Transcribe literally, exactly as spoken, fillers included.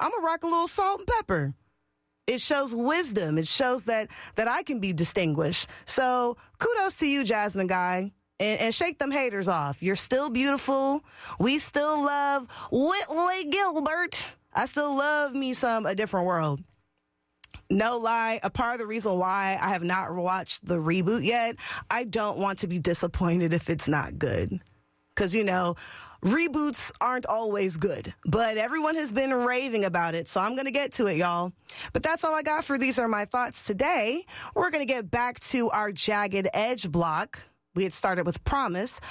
I'm going to rock a little salt and pepper. It shows wisdom. It shows that that I can be distinguished. So kudos to you, Jasmine Guy. And, and shake them haters off. You're still beautiful. We still love Whitley Gilbert. I still love me some A Different World. No lie, a part of the reason why I have not watched the reboot yet, I don't want to be disappointed if it's not good. Because, you know, reboots aren't always good, but everyone has been raving about it, so I'm going to get to it, y'all. But that's all I got for These Are My Thoughts today. We're going to get back to our Jagged Edge block. We had started with Promise.